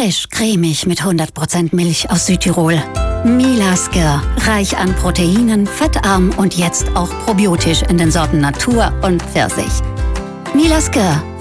Frisch, cremig mit 100% Milch aus Südtirol. Mila Skir. Reich an Proteinen, fettarm und jetzt auch probiotisch in den Sorten Natur und Pfirsich. Mila Skir.